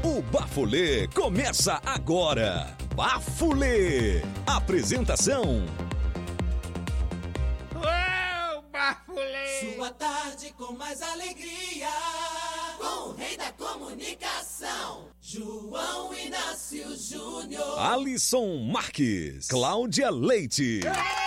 O Bafulê começa agora. Bafulê. Apresentação. Ô, Bafulê. Sua tarde com mais alegria. Com o rei da comunicação, João Inácio Júnior. Alisson Marques. Cláudia Leite.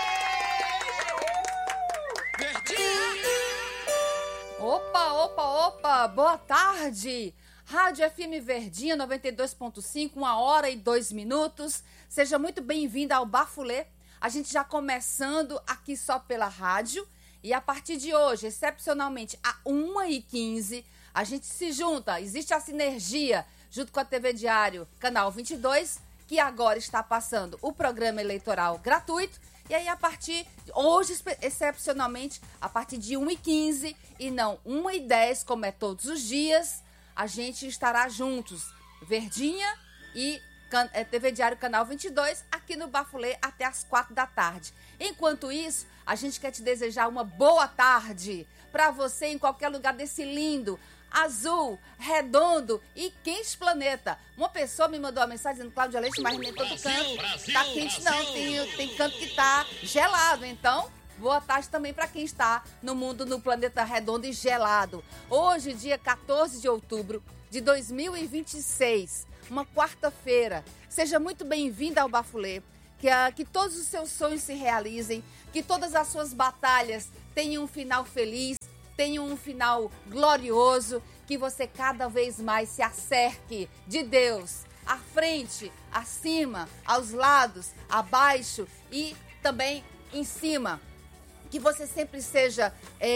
Opa, boa tarde. Rádio FM Verdinha 92.5, 1h02. Seja muito bem-vinda ao Bafulê. A gente já começando aqui só pela rádio. E a partir de hoje, excepcionalmente, a 1h15, a gente se junta. Existe a sinergia junto com a TV Diário, Canal 22, que agora está passando o programa eleitoral gratuito. E aí, a partir, hoje, excepcionalmente, a partir de 1h15 e não 1h10, como é todos os dias, a gente estará juntos, Verdinha e TV Diário Canal 22, aqui no Bafulê até as 4 da tarde. Enquanto isso, a gente quer te desejar uma boa tarde para você em qualquer lugar desse lindo, azul, redondo e quente planeta. Uma pessoa me mandou uma mensagem dizendo: Cláudia Leite, mas nem todo canto tá quente não, tem canto que tá gelado. Então, boa tarde também para quem está no mundo, no planeta redondo e gelado. Hoje, dia 14 de outubro de 2026, uma quarta-feira. Seja muito bem-vinda ao Bafulê. Que todos os seus sonhos se realizem, que todas as suas batalhas tenham um final feliz, tenham um final glorioso, que você cada vez mais se acerque de Deus, à frente, acima, aos lados, abaixo e também em cima. Que você sempre seja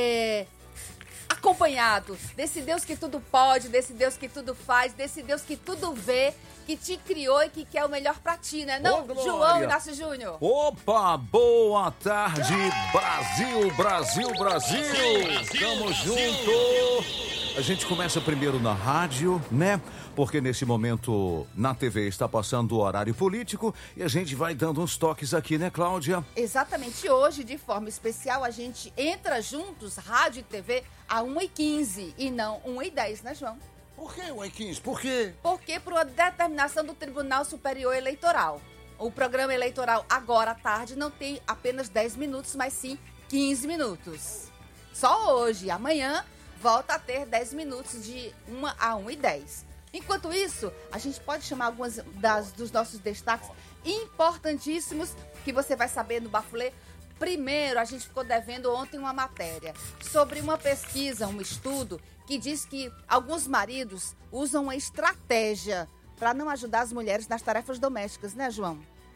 acompanhado desse Deus que tudo pode, desse Deus que tudo faz, desse Deus que tudo vê, que te criou e que quer o melhor pra ti, né? Não, João Inácio Júnior? Opa, boa tarde, Brasil. Tamo junto. A gente começa primeiro na rádio, né? Porque nesse momento na TV está passando o horário político e a gente vai dando uns toques aqui, né, Cláudia? Exatamente. Hoje, de forma especial, a gente entra juntos, rádio e TV, a 1h15 e não 1h10, né, João? Por que 1h15? Por quê? Porque por uma determinação do Tribunal Superior Eleitoral. O programa eleitoral agora à tarde não tem apenas 10 minutos, mas sim 15 minutos. Só hoje. Amanhã volta a ter 10 minutos de 1 a 1h10. Enquanto isso, a gente pode chamar algumas dos nossos destaques importantíssimos que você vai saber no Bafulê. Primeiro, a gente ficou devendo ontem uma matéria sobre uma pesquisa, um estudo, que diz que alguns maridos usam uma estratégia para não ajudar as mulheres nas tarefas domésticas, né, João?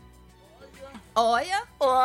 Olha.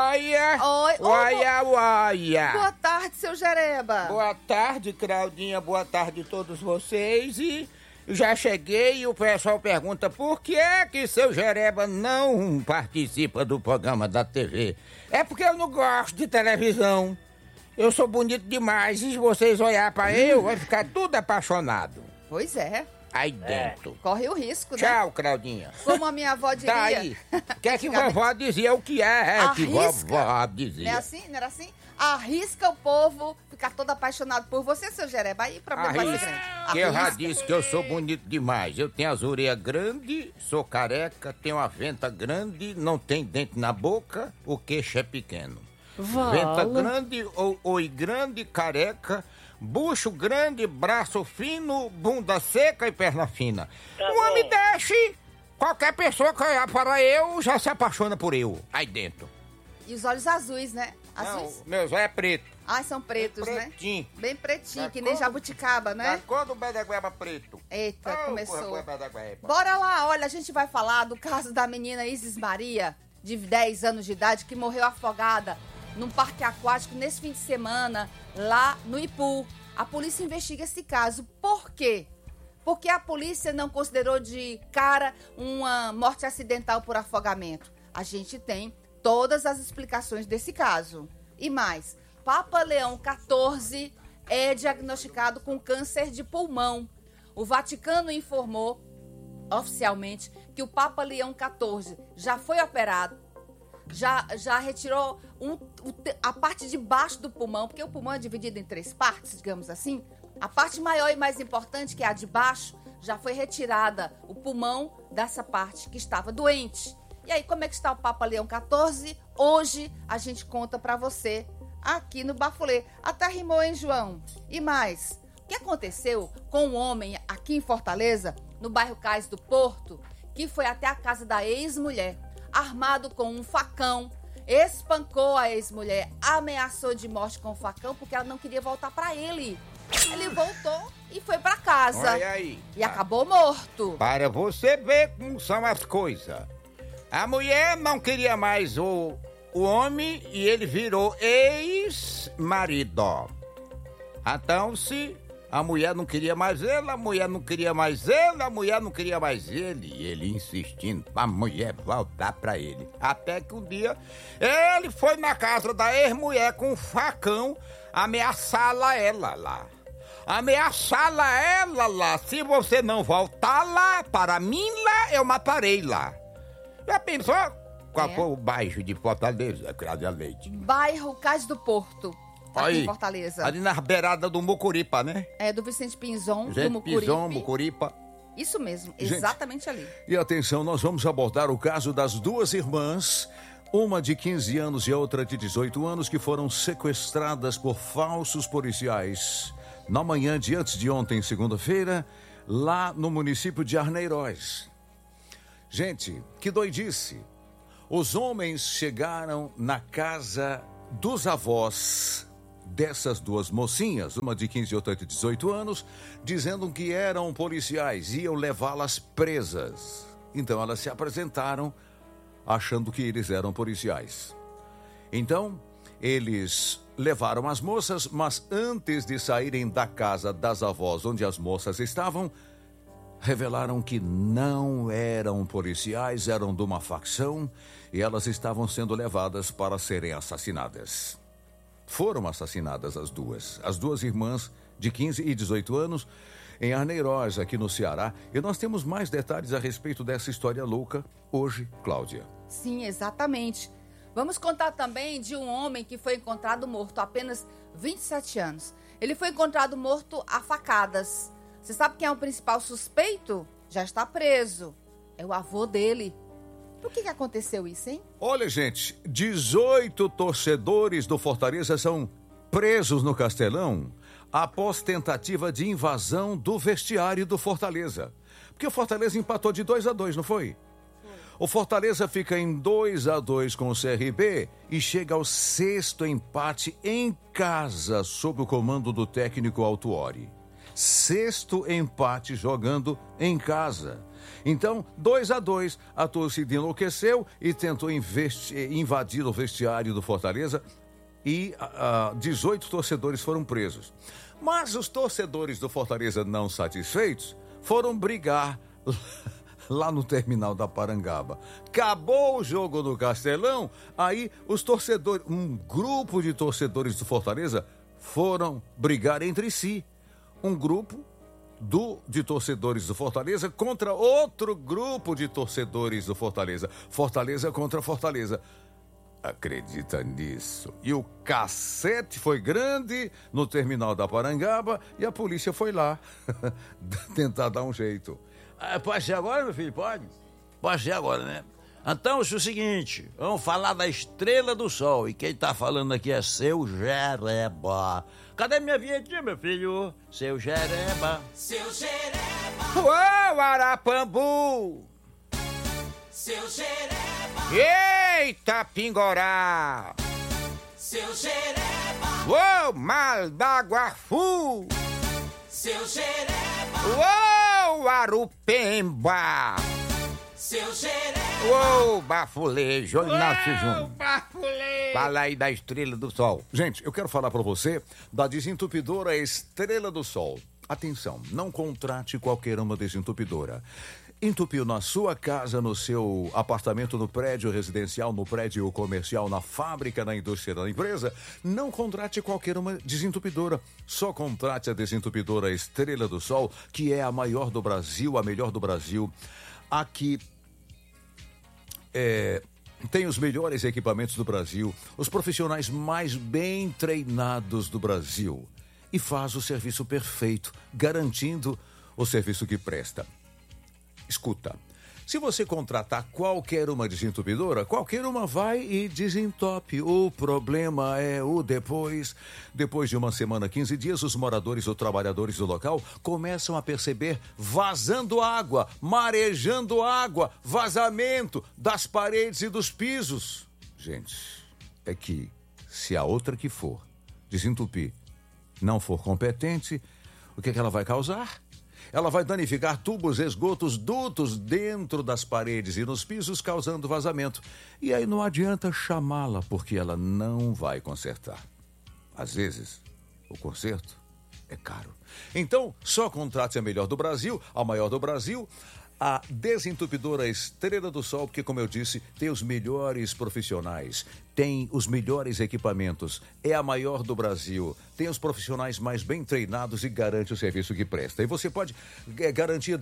Boa tarde, seu Jereba. Boa tarde, Claudinha. Boa tarde a todos vocês. E já cheguei e o pessoal pergunta por que é que seu Jereba não participa do programa da TV. É porque eu não gosto de televisão. Eu sou bonito demais e se vocês olharem pra eu, vai ficar tudo apaixonado. Pois é. Aí dentro. Corre o risco, né? Tchau, Claudinha. Como a minha avó diria. Tá aí. O que é que vovó dizia? O que é que vovó dizia? Não é assim? Não era assim? Arrisca o povo ficar todo apaixonado por você, seu Jereba. Aí o problema vai ser grande. Que eu já disse que eu sou bonito demais. Eu tenho as orelhas grandes, sou careca, tenho a venta grande, não tem dente na boca, o queixo é pequeno. Venta grande, oi grande, careca, bucho grande, braço fino, bunda seca e perna fina. O homem deixe, qualquer pessoa que olhar para eu já se apaixona por eu, aí dentro. E os olhos azuis, né? Azuis? Não, meus olhos é preto. Ah, são pretos, pretinho. Né? Bem pretinho, que nem jabuticaba, né? Da cor do bedegueba preto. Eita, começou. Bedegueba. Bora lá, olha, a gente vai falar do caso da menina Isis Maria, de 10 anos de idade, que morreu afogada num parque aquático nesse fim de semana, lá no Ipu. A polícia investiga esse caso. Por quê? Porque a polícia não considerou de cara uma morte acidental por afogamento. A gente tem todas as explicações desse caso. E mais, Papa Leão XIV é diagnosticado com câncer de pulmão. O Vaticano informou oficialmente que o Papa Leão XIV já foi operado, já retirou a parte de baixo do pulmão, porque o pulmão é dividido em 3 partes, digamos assim. A parte maior e mais importante, que é a de baixo, já foi retirada o pulmão dessa parte que estava doente. E aí, como é que está o Papa Leão XIV? Hoje a gente conta pra você aqui no Bafulê. Até rimou, hein, João? E mais, o que aconteceu com um homem aqui em Fortaleza, no bairro Cais do Porto, que foi até a casa da ex-mulher, armado com um facão, espancou a ex-mulher, ameaçou de morte com o facão porque ela não queria voltar pra ele. Ele voltou e foi pra casa. Olha aí. E acabou morto. Para você ver como são as coisas. A mulher não queria mais o homem e ele virou ex-marido. Então, se a mulher não queria mais ele, a mulher não queria mais ele, a mulher não queria mais ele. E ele insistindo pra mulher voltar pra ele. Até que um dia, ele foi na casa da ex-mulher com um facão ameaçá-la ela lá. Ameaçá-la ela lá. Se você não voltar lá, para mim lá, eu matarei lá. Já pensou? Qual foi o bairro de Fortaleza, Cláudia Leite? Bairro Cais do Porto, aqui em Fortaleza. Ali na beirada do Mucuripa, né? É, do Vicente Pinzon, Vicente do Mucuripe. Pinzon, Mucuripa. Isso mesmo, Gente, exatamente ali. E atenção, nós vamos abordar o caso das duas irmãs, uma de 15 anos e a outra de 18 anos, que foram sequestradas por falsos policiais na manhã de antes de ontem, segunda-feira, lá no município de Arneiroz. Gente, que doidice. Os homens chegaram na casa dos avós dessas duas mocinhas, uma de 15 e outra de 18 anos, dizendo que eram policiais, iam levá-las presas. Então elas se apresentaram achando que eles eram policiais. Então, eles levaram as moças, mas antes de saírem da casa das avós onde as moças estavam, revelaram que não eram policiais, eram de uma facção e elas estavam sendo levadas para serem assassinadas. Foram assassinadas as duas irmãs de 15 e 18 anos, em Arneiroz, aqui no Ceará. E nós temos mais detalhes a respeito dessa história louca hoje, Cláudia. Sim, exatamente. Vamos contar também de um homem que foi encontrado morto há apenas 27 anos. Ele foi encontrado morto a facadas. Você sabe quem é o principal suspeito? Já está preso. É o avô dele. Por que aconteceu isso, hein? Olha, gente, 18 torcedores do Fortaleza são presos no Castelão após tentativa de invasão do vestiário do Fortaleza. Porque o Fortaleza empatou de 2-2, não foi? O Fortaleza fica em 2-2 com o CRB e chega ao 6º empate em casa sob o comando do técnico Autuori. 6º empate jogando em casa. Então, 2-2, a torcida enlouqueceu e tentou invadir o vestiário do Fortaleza e 18 torcedores foram presos. Mas os torcedores do Fortaleza, não satisfeitos, foram brigar lá no terminal da Parangaba. Acabou o jogo no Castelão, aí os torcedores, um grupo de torcedores do Fortaleza foram brigar entre si. Um grupo de torcedores do Fortaleza contra outro grupo de torcedores do Fortaleza. Fortaleza contra Fortaleza. Acredita nisso? E o cacete foi grande no terminal da Parangaba e a polícia foi lá tentar dar um jeito. Pode ser agora, meu filho? Pode? Pode ser agora, né? Então, é o seguinte, vamos falar da Estrela do Sol. E quem tá falando aqui é Seu Jereba. Cadê minha vinhetinha, meu filho? Seu Jereba. Seu Jereba. Uou, Arapambu. Seu Jereba. Eita, Pingorá. Seu Jereba. Uou, Maldaguafu. Seu Jereba. Uou, Arupemba. Seu Jereba. Uou, Bafulê, João Inácio Júnior. Bafulê. Fala aí da Estrela do Sol. Gente, eu quero falar para você da desentupidora Estrela do Sol. Atenção, não contrate qualquer uma desentupidora. Entupiu na sua casa, no seu apartamento, no prédio residencial, no prédio comercial, na fábrica, na indústria da empresa, não contrate qualquer uma desentupidora. Só contrate a desentupidora Estrela do Sol, que é a maior do Brasil, a melhor do Brasil. Aqui tem os melhores equipamentos do Brasil, os profissionais mais bem treinados do Brasil. E faz o serviço perfeito, garantindo o serviço que presta. Escuta, se você contratar qualquer uma desentupidora, qualquer uma vai e desentope. O problema é o depois. Depois de uma semana, 15 dias, os moradores ou trabalhadores do local começam a perceber vazando água, marejando água, vazamento das paredes e dos pisos. Gente, é que se a outra que for desentupir não for competente, o que ela vai causar? Ela vai danificar tubos, esgotos, dutos dentro das paredes e nos pisos, causando vazamento. E aí não adianta chamá-la, porque ela não vai consertar. Às vezes, o conserto é caro. Então, só contrate a melhor do Brasil, a maior do Brasil, a Desentupidora Estrela do Sol, porque, como eu disse, tem os melhores profissionais, tem os melhores equipamentos, é a maior do Brasil, tem os profissionais mais bem treinados e garante o serviço que presta. E você pode garantir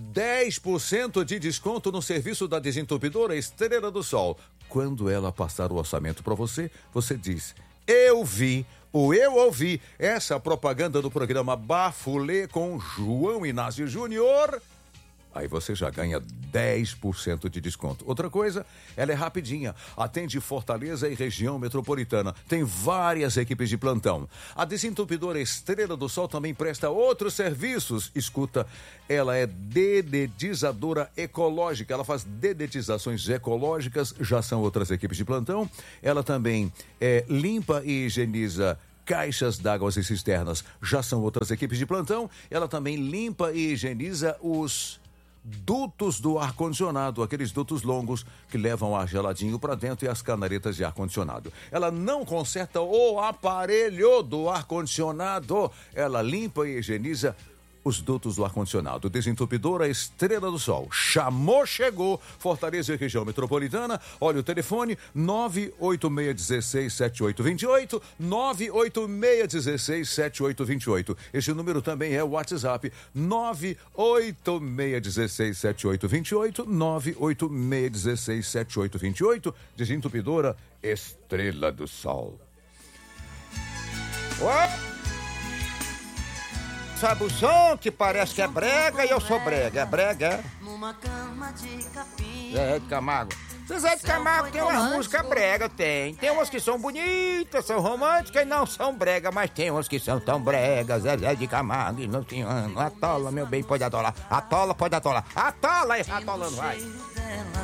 10% de desconto no serviço da Desentupidora Estrela do Sol. Quando ela passar o orçamento para você, você diz: eu vi, ou eu ouvi essa propaganda do programa Bafulê com João Inácio Júnior. Aí você já ganha 10% de desconto. Outra coisa, ela é rapidinha. Atende Fortaleza e região metropolitana. Tem várias equipes de plantão. A Desentupidora Estrela do Sol também presta outros serviços. Escuta, ela é dedetizadora ecológica. Ela faz dedetizações ecológicas. Já são outras equipes de plantão. Ela também limpa e higieniza caixas d'água e cisternas. Já são outras equipes de plantão. Ela também limpa e higieniza os dutos do ar-condicionado, aqueles dutos longos que levam ar geladinho para dentro e as canaretas de ar-condicionado. Ela não conserta o aparelho do ar-condicionado, ela limpa e higieniza os dutos do ar-condicionado. Desentupidora Estrela do Sol. Chamou, chegou. Fortaleza e região metropolitana. Olha o telefone, 986167828, 986167828. Este número também é o WhatsApp, 986167828, 986167828. Desentupidora Estrela do Sol. Sabe o som que parece que é brega e eu sou brega? É brega, é? Numa cama de capim. De Camargo. Zezé de Camargo tem umas músicas brega, tem. Tem umas que são bonitas, são românticas e não são brega, mas tem umas que são tão bregas. Zezé de Camargo, não tem ano. Atola, meu bem, pode atolar. Atola, pode atolar. Atola, atolando, vai.